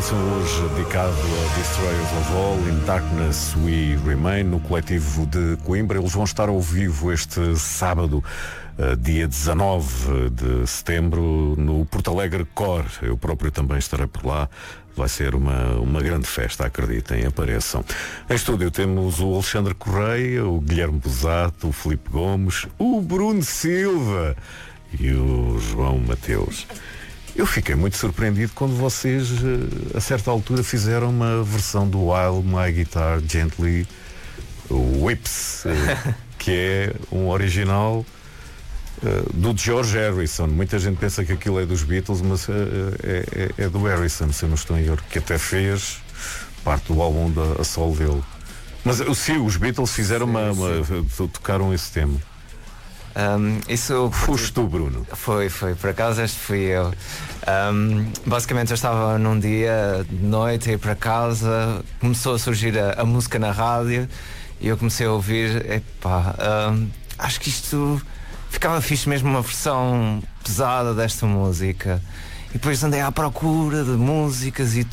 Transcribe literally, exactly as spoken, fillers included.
canção hoje dedicado a Destroyers of All, In Darkness We Remain, no coletivo de Coimbra. Eles vão estar ao vivo este sábado, uh, dia dezanove de setembro, no Porto Alegre Core. Eu próprio também estarei por lá. Vai ser uma, uma grande festa, acreditem, apareçam. Em estúdio temos o Alexandre Correia, o Guilherme Busato, o Filipe Gomes, o Bruno Silva e o João Mateus. Eu fiquei muito surpreendido quando vocês, a certa altura, fizeram uma versão do While My Guitar Gently Whips, que é um original uh, do George Harrison. Muita gente pensa que aquilo é dos Beatles, mas uh, é, é, é do Harrison, se eu não estou em erro, que até fez parte do álbum da, a solo dele. Mas sim, os Beatles fizeram sim, uma, uma tocaram esse tema. Um, isso foste tu, Bruno? Foi, foi, por acaso este fui eu. Um, basicamente eu estava num dia de noite a ir para casa, começou a surgir a, a música na rádio e eu comecei a ouvir, epá, um, acho que isto ficava fixe mesmo, uma versão pesada desta música. E depois andei à procura de músicas e